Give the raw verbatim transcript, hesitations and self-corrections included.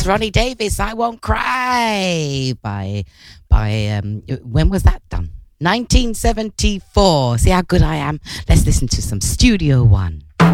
Yes, Ronnie Davis, I Won't Cry by, by um, when was that done? nineteen seventy-four. See how good I am? Let's listen to some Studio One.